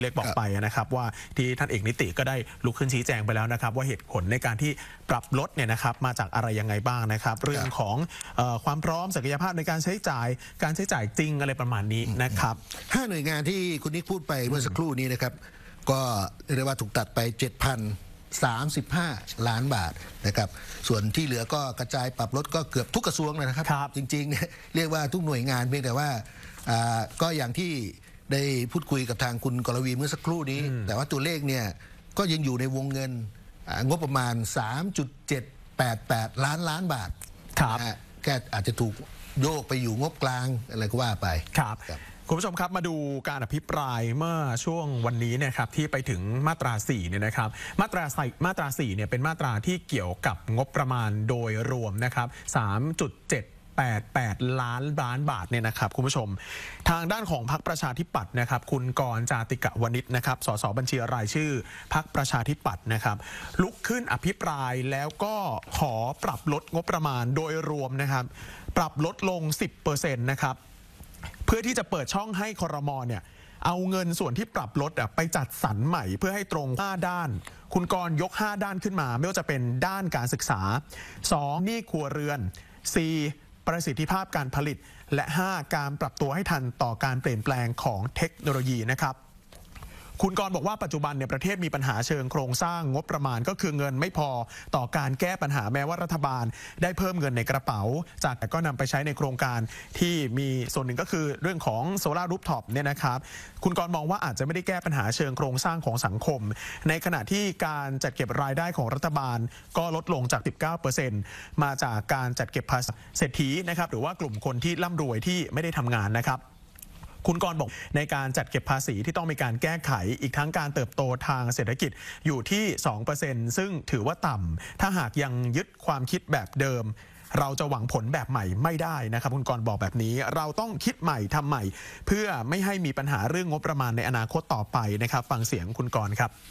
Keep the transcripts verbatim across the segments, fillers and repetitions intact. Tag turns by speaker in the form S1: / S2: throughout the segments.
S1: เล็กบอกไปนะครับว่าที่ท่านเอกนิติก็ได้ลุกขึ้นชี้แจงไปแล้วนะครับว่าเหตุผลในการที่ปรับลดเนี่ยนะครับมาจากอะไรยังไงบ้างนะครับเรื่องของเอ่อความพร้อมศักยภาพในการใช้จ่ายการใช้จ่ายจริงอะไรประมาณนี้นะครับ
S2: ห้าหน่วยงานที่คุณนิกพูดไปเมื่อสักครู่นี้นะครับก็เรียกว่าถูกตัดไป เจ็ดพันสามสิบห้า ล้านบาทนะครับส่วนที่เหลือก็กระจายปรับลดก็เกือบทุกกระทรวงเลยนะครับจริงๆเนี่ยเรียกว่าทุกหน่วยงานเพียงแต่ว่าก็อย่างที่ได้พูดคุยกับทางคุณกรวีเมื่อสักครู่นี้แต่ว่าตัวเลขเนี่ยก็ยังอยู่ในวงเงินงบประมาณ สามจุดเจ็ดแปดแปด ล้านล้านบาทแค่อาจจะถูกโยกไปอยู่งบกลางอะไรก็ว่าไป
S1: ครับคุณผู้ชมครับมาดูการอภิปรายเมื่อช่วงวันนี้เนี่ยครับที่ไปถึงมาตราสี่เนี่ยนะครับมาตรามาตราสี่เนี่ยเป็นมาตราที่เกี่ยวกับงบประมาณโดยรวมนะครับ สามจุดเจ็ดแปดแปด ล้านล้านบาทเนี่ยนะครับคุณผู้ชมทางด้านของพรรคประชาธิปัตย์นะครับคุณกรณ์ จาติกวณิชนะครับสสบัญชีรายชื่อพรรคประชาธิปัตย์นะครับลุกขึ้นอภิปรายแล้วก็ขอปรับลดงบประมาณโดยรวมนะครับปรับลดลง สิบเปอร์เซ็นต์ นะครับเพื่อที่จะเปิดช่องให้ครม.เนี่ยเอาเงินส่วนที่ปรับลดไปจัดสรรใหม่เพื่อให้ตรงห้าด้านคุณกรณ์ยกห้าด้านขึ้นมาไม่ว่าจะเป็นด้านการศึกษาสองหนี้ครัวเรือนสี่ประสิทธิภาพการผลิตและห้าการปรับตัวให้ทันต่อการเปลี่ยนแปลงของเทคโนโลยีนะครับคุณกรณ์บอกว่าปัจจุบันเนี่ยประเทศมีปัญหาเชิงโครงสร้างงบประมาณก็คือเงินไม่พอต่อการแก้ปัญหาแม้ว่ารัฐบาลได้เพิ่มเงินในกระเป๋าจากแต่ก็นำไปใช้ในโครงการที่มีส่วนหนึ่งก็คือเรื่องของโซลาร์รูฟท็อปเนี่ยนะครับคุณกรณ์มองว่าอาจจะไม่ได้แก้ปัญหาเชิงโครงสร้างของสังคมในขณะที่การจัดเก็บรายได้ของรัฐบาลก็ลดลงจาก สิบเก้าเปอร์เซ็นต์ มาจากการจัดเก็บภาษีเศรษฐีนะครับหรือว่ากลุ่มคนที่ร่ำรวยที่ไม่ได้ทำงานนะครับคุณกรณ์บอกในการจัดเก็บภาษีที่ต้องมีการแก้ไขอีกทั้งการเติบโตทางเศรษฐกิจอยู่ที่ สองเปอร์เซ็นต์ ซึ่งถือว่าต่ำถ้าหากยังยึดความคิดแบบเดิมเราจะหวังผลแบบใหม่ไม่ได้นะครับคุณกรณ์บอกแบบนี้เราต้องคิดใหม่ทำใหม่เพื่อไม่ให้มีปัญหาเรื่องงบประมาณในอนาคตต่อไปนะครับฟังเสียงคุณกรณ์ครับ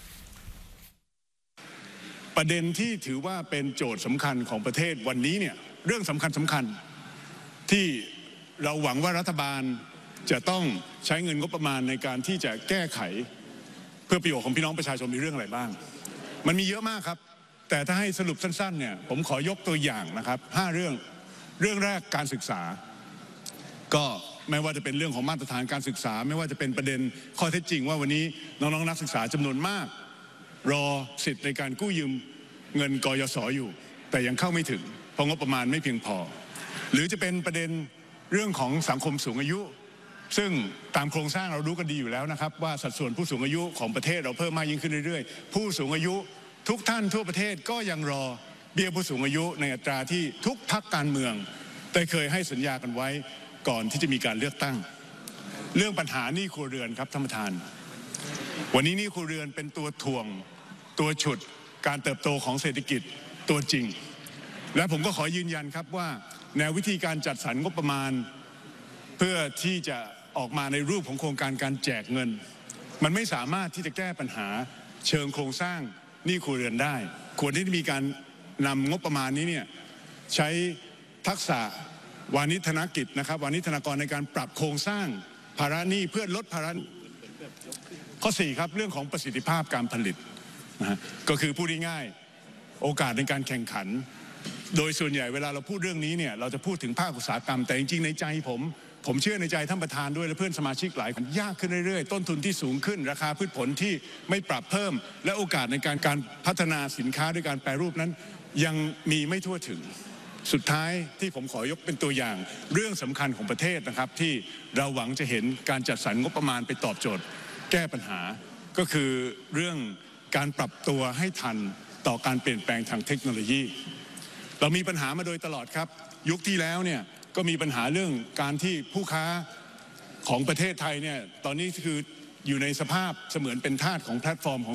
S3: ประเด็นที่ถือว่าเป็นโจทย์สำคัญของประเทศวันนี้เนี่ยเรื่องสำคัญสำคัญที่เราหวังว่ารัฐบาลจะต้องใช้เงินงบประมาณในการที่จะแก้ไขเพื่อประโยชน์ของพี่น้องประชาชนมีเรื่องอะไรบ้างมันมีเยอะมากครับแต่ถ้าให้สรุปสั้นๆเนี่ยผมขอยกตัวอย่างนะครับห้าเรื่องเรื่องแรกการศึกษาก็ไม่ว่าจะเป็นเรื่องของมาตรฐานการศึกษาไม่ว่าจะเป็นประเด็นข้อเท็จจริงว่าวันนี้น้องๆนักศึกษาจำนวนมากรอสิทธิ์ในการกู้ยืมเงินกยศอยู่แต่ยังเข้าไม่ถึงเพราะงบประมาณไม่เพียงพอหรือจะเป็นประเด็นเรื่องของสังคมสูงอายุซึ่งตามโครงสร้างเรารู้กันดีอยู่แล้วนะครับว่าสัดส่วนผู้สูงอายุของประเทศเราเพิ่มมากยิ่งขึ้นเรื่อยๆผู้สูงอายุทุกท่านทั่วประเทศก็ยังรอเบี้ยผู้สูงอายุในอัตราที่ทุกพรรคการเมืองได้เคยให้สัญญากันไว้ก่อนที่จะมีการเลือกตั้งเรื่องปัญหาหนี้ครัวเรือนครับท่านประธานวันนี้หนี้ครัวเรือนเป็นตัวถ่วงตัวฉุดการเติบโตของเศรษฐกิจตัวจริงและผมก็ขอยืนยันครับว่าแนววิธีการจัดสรรงบประมาณเพื่อที่จะออกมาในรูปของโครงการการแจกเงินมันไม่สามารถที่จะแก้ปัญหาเชิงโครงสร้างหนี้ครัวเรือนได้ควรที่จะมีการนำงบประมาณนี้เนี่ยใช้ทักษะวานิชธนกิจนะครับวานิชธนากรในการปรับโครงสร้างภาระหนี้เพื่อลดภาระข้อสี่ครับเรื่องของประสิทธิภาพการผลิตนะฮะก็คือพูดง่ายๆโอกาสในการแข่งขันโดยส่วนใหญ่เวลาเราพูดเรื่องนี้เนี่ยเราจะพูดถึงภาคอุตสาหกรรมแต่จริงๆในใจผมผมเชื่อในใจท่านประธานด้วยและเพื่อนสมาชิกหลายคนยากขึ้นเรื่อยๆต้นทุนที่สูงขึ้นราคาพืชผลที่ไม่ปรับเพิ่มและโอกาสในการการพัฒนาสินค้าด้วยการแปรรูปนั้นยังมีไม่ทั่วถึงสุดท้ายที่ผมขอยกเป็นตัวอย่างเรื่องสำคัญของประเทศนะครับที่เราหวังจะเห็นการจัดสรรงบประมาณไปตอบโจทย์แก้ปัญหาก็คือเรื่องการปรับตัวให้ทันต่อการเปลี่ยนแปลงทางเทคโนโลยีเรามีปัญหามาโดยตลอดครับยุคที่แล้วเนี่ยก็มีปัญหาเรื่องการที่ผู้ค้าของประเทศไทยเนี่ยตอนนี้คืออยู่ในสภาพเสมือนเป็นทาสของแพลตฟอร์มของ